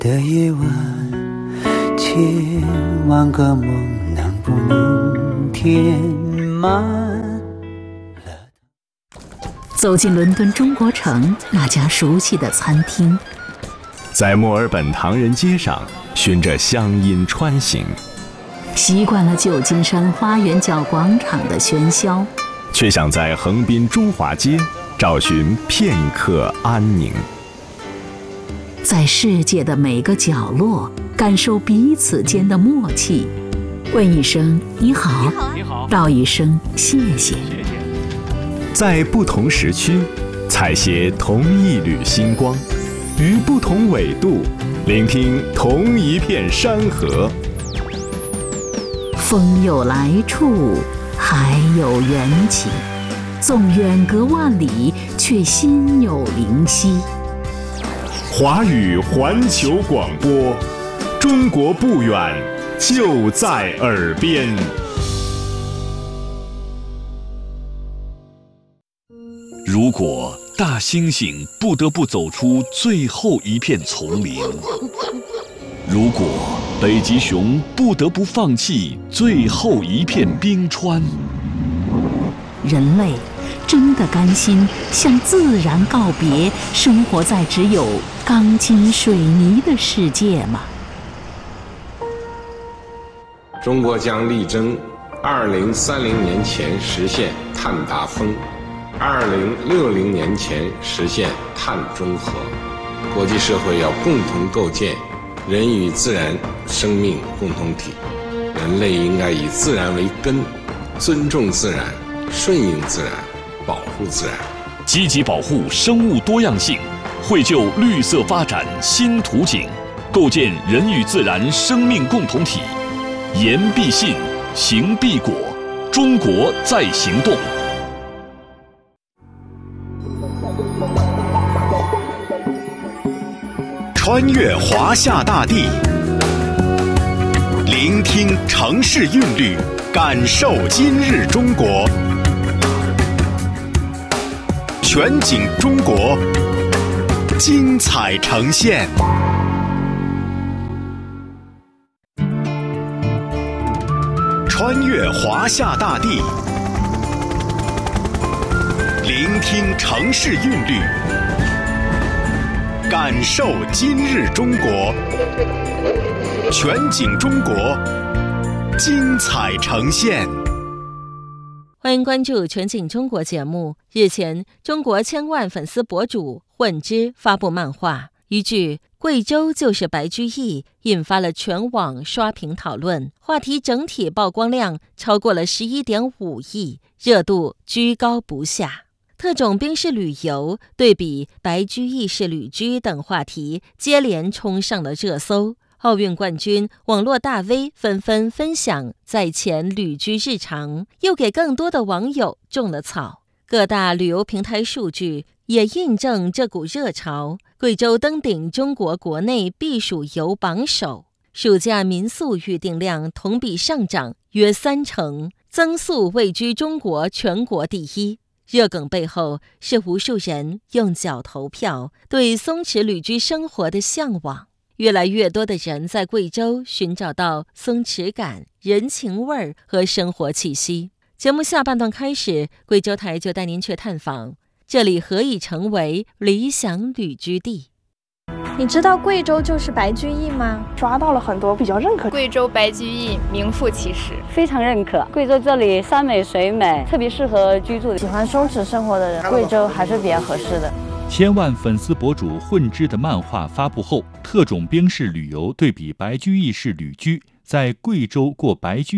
的夜晚，千万个梦能不能填满了？ 走进伦敦中国城那家熟悉的餐厅， 在墨尔本唐人街上循着乡音穿行， 习惯了旧金山花园角广场的喧嚣， 却想在横滨中华街找寻片刻安宁。 在世界的每个角落感受彼此间的默契，问一声你好，道一声谢谢。 在不同时区采撷同一缕星光，于不同纬度聆听同一片山河。 风有来处，海有缘起，纵远隔万里，却心有灵犀。 华语环球广播，中国不远，就在耳边。 如果大猩猩不得不走出最后一片丛林，如果北极熊不得不放弃最后一片冰川， 人类真的甘心向自然告别，生活在只有钢筋水泥的世界吗？ 中国将力争2030年前实现碳达峰，2060年前实现碳中和。国际社会要共同构建人与自然生命共同体，人类应该以自然为根，尊重自然，顺应自然，保护自然， 积极保护生物多样性，绘就绿色发展新图景，构建人与自然生命共同体。言必信，行必果，中国在行动。 穿越华夏大地，聆听城市韵律，感受今日中国。全景中国，精彩呈现。穿越华夏大地，聆听城市韵律，感受今日中国。全景中国，精彩呈现。 欢迎关注全景中国节目。日前，中国千万粉丝博主混之发布漫画，一句贵州就是白居易引发了全网刷屏讨论，话题整体曝光量超过了11.5亿，热度居高不下。特种兵式旅游对比白居易式旅居等话题接连冲上了热搜，奥运冠军、网络大 V 纷纷分享在前旅居日常，又给更多的网友种了草。各大旅游平台数据也印证这股热潮，贵州登顶中国国内避暑游榜首，暑假民宿预订量同比上涨约30%，增速位居中国全国第一。热梗背后是无数人用脚投票，对松弛旅居生活的向往。越来越多的人在贵州寻找到松弛感、人情味儿和生活气息。节目下半段开始，贵州台就带您去探访这里何以成为理想旅居地。 你知道贵州就是白居易吗？ 抓到了很多比较认可。 贵州白居易名副其实， 非常认可。贵州这里山美水美，特别适合居住。 喜欢松弛生活的人，贵州还是比较合适的。 千万粉丝博主混之的漫画发布后，特种兵式旅游对比白居易式旅居，在贵州过白居